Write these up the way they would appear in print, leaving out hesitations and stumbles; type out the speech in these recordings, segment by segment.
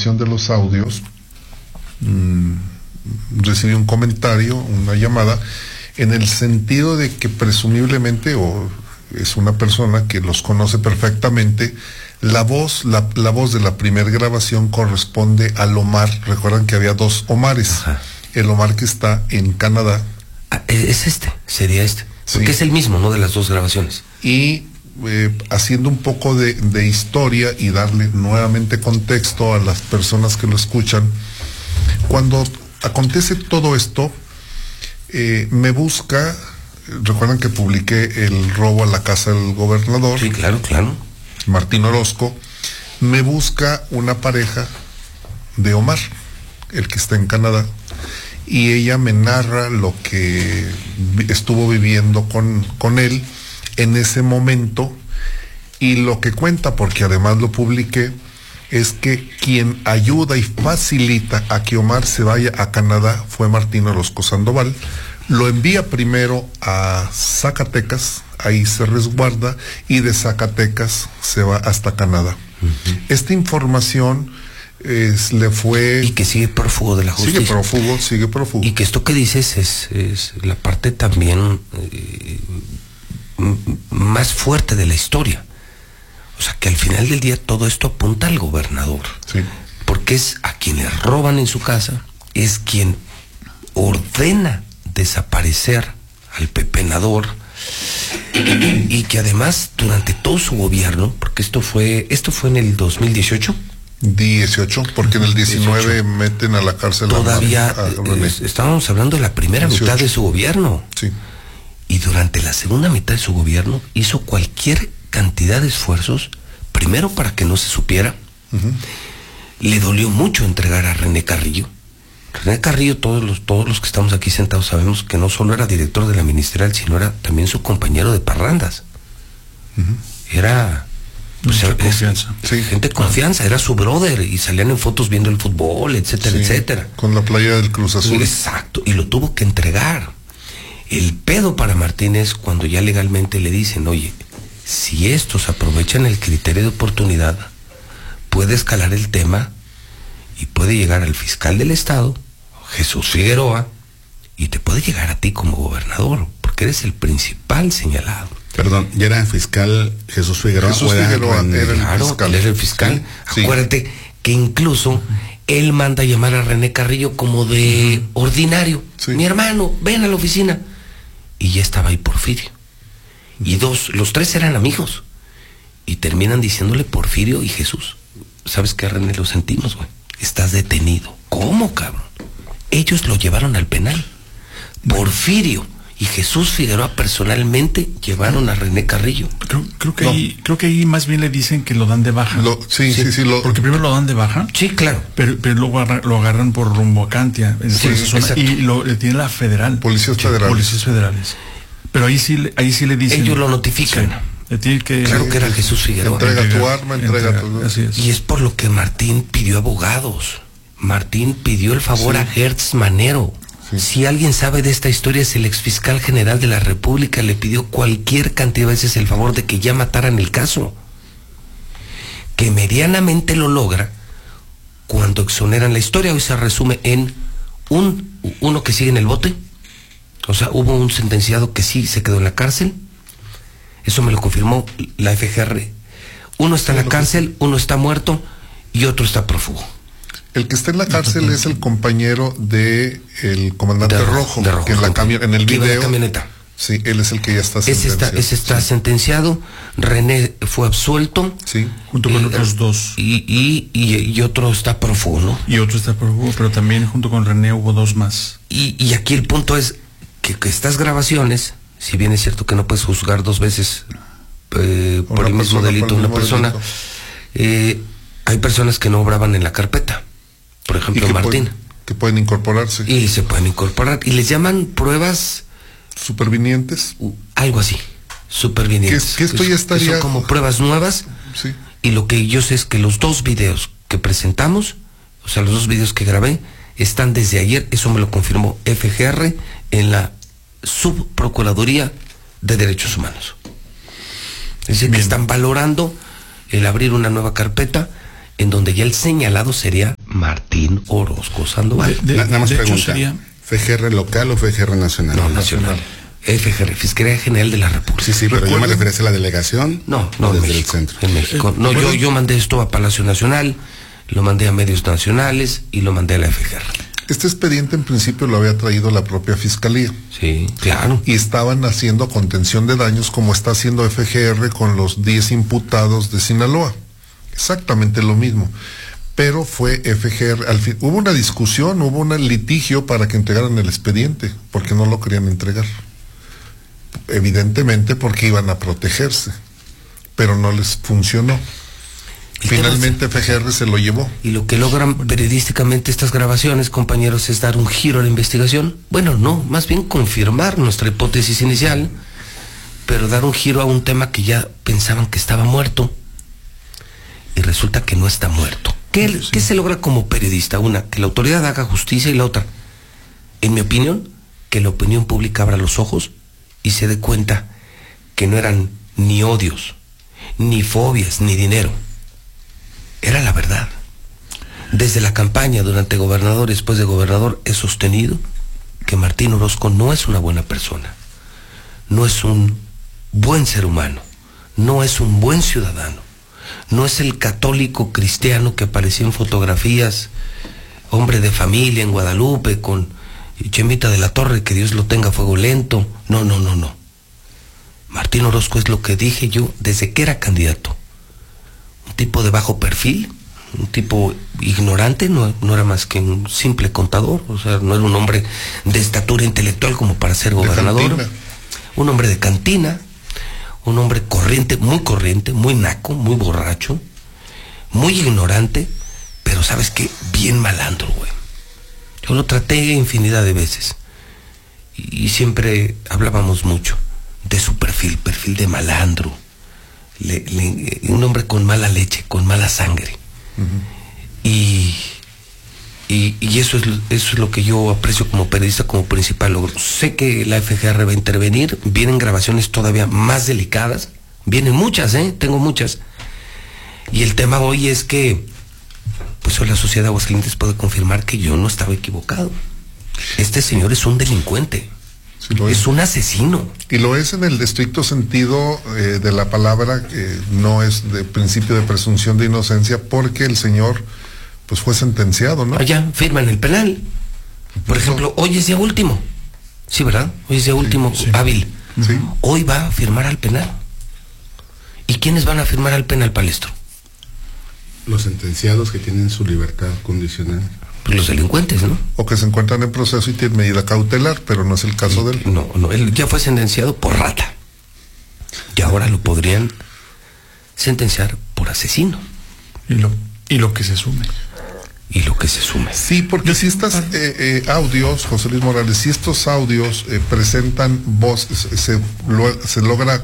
grabación de los audios, recibí un comentario, una llamada, en el sentido de que presumiblemente, o es una persona que los conoce perfectamente, la voz de la primera grabación corresponde al Omar. Recuerdan que había dos Omares. Ajá. El Omar que está en Canadá. Sería este. Porque es el mismo, ¿no? De las dos grabaciones. Y haciendo un poco de historia y darle nuevamente contexto a las personas que lo escuchan, cuando acontece todo esto, me busca, recuerdan que publiqué el robo a la casa del gobernador. Sí, claro. Martín Orozco, me busca una pareja de Omar, el que está en Canadá, y ella me narra lo que estuvo viviendo con él en ese momento, y lo que cuenta, porque además lo publiqué, es que quien ayuda y facilita a que Omar se vaya a Canadá fue Martín Orozco Sandoval. Lo envía primero a Zacatecas, ahí se resguarda, y de Zacatecas se va hasta Canadá. Uh-huh. Esta información le fue... Y que sigue prófugo de la justicia. Sigue prófugo. Y que esto que dices es la parte también más fuerte de la historia. O sea, que al final del día todo esto apunta al gobernador. Sí. Porque es a quien le roban en su casa, es quien ordena desaparecer al pepenador, y que además durante todo su gobierno, porque esto fue en el 2018, porque en el 19 meten a la cárcel todavía estábamos hablando de la primera 18. Mitad de su gobierno. Sí. Y durante la segunda mitad de su gobierno hizo cualquier cantidad de esfuerzos, primero para que no se supiera. Uh-huh. Le dolió mucho entregar a René Carrillo. René Carrillo, todos los que estamos aquí sentados sabemos que no solo era director de la ministerial, sino era también su compañero de parrandas. Uh-huh. Era confianza. Gente de confianza, era su brother, y salían en fotos viendo el fútbol, etcétera, etcétera. Con la playa del Cruz Azul. Exacto, y lo tuvo que entregar. El pedo para Martínez, cuando ya legalmente le dicen, oye, si estos aprovechan el criterio de oportunidad, puede escalar el tema y puede llegar al fiscal del estado, Jesús Figueroa, y te puede llegar a ti como gobernador, porque eres el principal señalado. Perdón, ¿ya era el fiscal Jesús Figueroa? Jesús Figueroa era el fiscal. Él era el fiscal. Sí. Acuérdate que incluso él manda a llamar a René Carrillo como de ordinario. Sí. Mi hermano, ven a la oficina. Y ya estaba ahí Porfirio. Y los tres eran amigos. Y terminan diciéndole Porfirio y Jesús. ¿Sabes qué, René? Lo sentimos, güey. Estás detenido. ¿Cómo, cabrón? Ellos lo llevaron al penal. Porfirio y Jesús Figueroa personalmente llevaron a René Carrillo. Creo que ahí más bien le dicen que lo dan de baja. Sí. Porque primero lo dan de baja. Sí, claro. Pero luego lo agarran por rumbo a Cantia, en esa zona, y le tiene la federal. Policías federales. Pero ahí sí le dicen. Ellos lo notifican. Claro que era Jesús Figueroa. Entrega tu arma, entrega tu... Así es. Y es por lo que Martín pidió abogados. Martín pidió el favor a Hertz Manero. Sí. Si alguien sabe de esta historia, es el exfiscal general de la República. Le pidió cualquier cantidad de veces el favor de que ya mataran el caso. Que medianamente lo logra cuando exoneran. La historia hoy se resume en uno que sigue en el bote. O sea, hubo un sentenciado que sí se quedó en la cárcel. Eso me lo confirmó la FGR. Uno está en la cárcel, uno está muerto y otro está prófugo. El que está en la cárcel es el compañero de el comandante Rojo, que en el video. En la camioneta. Sí, él es el que ya está sentenciado. Ese está sentenciado. René fue absuelto. Sí. Junto con otros dos. Y otro está prófugo, ¿no? Y otro está prófugo, pero también junto con René hubo dos más. Y aquí el punto es que estas grabaciones, si bien es cierto que no puedes juzgar dos veces por el mismo delito a una persona, hay personas que no obraban en la carpeta. Por ejemplo, Martín. Que pueden incorporarse. Y se pueden incorporar. Y les llaman pruebas... ¿Supervinientes? Algo así. Supervinientes. Que esto ya estaría... Que son como pruebas nuevas. Sí. Y lo que yo sé es que los dos videos que presentamos, o sea, los dos videos que grabé, están desde ayer. Eso me lo confirmó FGR en la Subprocuraduría de Derechos Humanos. Es decir, que están valorando el abrir una nueva carpeta en donde ya el señalado sería Martín Orozco Sandoval. Nada más de pregunta. hecho sería... ¿FGR local o FGR nacional? No, nacional. FGR, Fiscalía General de la República. Sí, pero yo me refería a la delegación. No, desde México, el centro. en México. No, yo mandé esto a Palacio Nacional, lo mandé a medios nacionales y lo mandé a la FGR. Este expediente en principio lo había traído la propia Fiscalía. Sí, claro. Y estaban haciendo contención de daños como está haciendo FGR con los 10 imputados de Sinaloa. Exactamente lo mismo. Pero fue FGR, al fin, hubo una discusión, hubo un litigio para que entregaran el expediente, porque no lo querían entregar. Evidentemente porque iban a protegerse, pero no les funcionó. Finalmente FGR se lo llevó. Y lo que logran periodísticamente estas grabaciones, compañeros, es dar un giro a la investigación. Bueno, no, más bien confirmar nuestra hipótesis inicial, pero dar un giro a un tema que ya pensaban que estaba muerto, y resulta que no está muerto. ¿Qué se logra como periodista? Una, que la autoridad haga justicia, y la otra, en mi opinión, que la opinión pública abra los ojos y se dé cuenta que no eran ni odios, ni fobias, ni dinero. Era la verdad. Desde la campaña, durante gobernador y después de gobernador, he sostenido que Martín Orozco no es una buena persona, no es un buen ser humano, no es un buen ciudadano. No es el católico cristiano que aparecía en fotografías, hombre de familia en Guadalupe, con Chemita de la Torre, que Dios lo tenga a fuego lento. No. Martín Orozco es lo que dije yo desde que era candidato. Un tipo de bajo perfil, un tipo ignorante, no era más que un simple contador, o sea, no era un hombre de estatura intelectual como para ser gobernador. Un hombre de cantina. Un hombre corriente, muy naco, muy borracho, muy ignorante, pero ¿sabes qué? Bien malandro, güey. Yo lo traté infinidad de veces y siempre hablábamos mucho de su perfil de malandro, un hombre con mala leche, con mala sangre. Uh-huh. Y eso es lo que yo aprecio como periodista, como principal logro. Sé que la FGR va a intervenir, vienen grabaciones todavía más delicadas, vienen muchas, tengo muchas. Y el tema hoy es que, pues hoy la sociedad de Aguascalientes puede confirmar que yo no estaba equivocado. Este señor es un delincuente, sí, es un asesino. Y lo es en el estricto sentido de la palabra, que no es de principio de presunción de inocencia, porque el señor pues fue sentenciado, ¿no? Allá firman el penal. Por ejemplo, hoy es día último. Sí, ¿verdad? Hoy es día último, sí. Hábil. Sí. Hoy va a firmar al penal. ¿Y quiénes van a firmar al penal, Palestro? Los sentenciados que tienen su libertad condicional. Pues los delincuentes, ¿no? O que se encuentran en proceso y tienen medida cautelar, pero no es el caso de él. No, él ya fue sentenciado por rata. Y ahora lo podrían sentenciar por asesino. Y lo que se sume. Sí, porque si estas audios, José Luis Morales, si estos audios presentan voces, se logra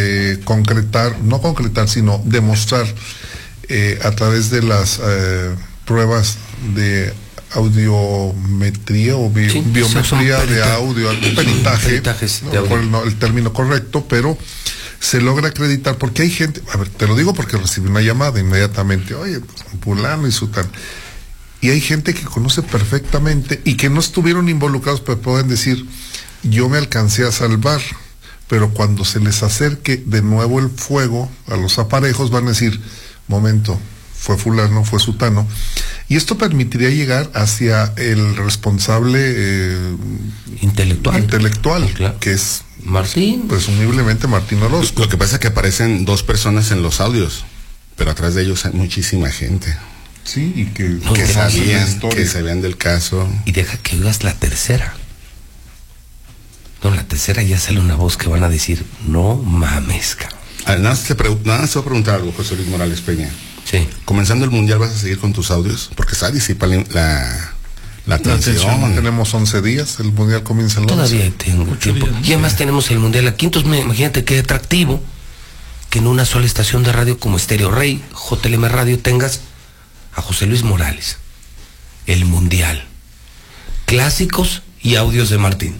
sino demostrar a través de las pruebas de audiometría o biometría de audio, peritaje, no el término correcto, pero se logra acreditar, porque hay gente, a ver, te lo digo porque recibí una llamada inmediatamente, oye, pues, fulano y su tal. Y hay gente que conoce perfectamente y que no estuvieron involucrados, pero pueden decir, yo me alcancé a salvar, pero cuando se les acerque de nuevo el fuego a los aparejos van a decir, momento, fue fulano, fue sutano. Y esto permitiría llegar hacia el responsable intelectual, claro, que es Martín. Presumiblemente Martín Orozco. Lo que pasa es que aparecen dos personas en los audios, pero atrás de ellos hay muchísima gente. Sí, y que sabían del caso. Y deja que oigas la tercera. No, la tercera ya sale una voz que van a decir, no mames, cabrón. Nada más te voy a preguntar algo, José Luis Morales Peña. Sí. Comenzando el mundial, ¿vas a seguir con tus audios? Porque está disipando la atención. Tenemos 11 días, el mundial comienza el 11. Todavía tengo tiempo. Y además tenemos el mundial aquí, entonces imagínate qué atractivo que en una sola estación de radio como Estéreo Rey, JLM Radio, tengas a José Luis Morales, el mundial, clásicos y audios de Martín.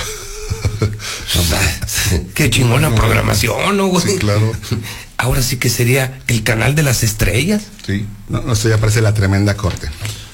Qué chingona programación, ¿no, güey? Sí, claro. Ahora sí que sería el canal de las estrellas. Sí. No, esto ya parece la tremenda corte.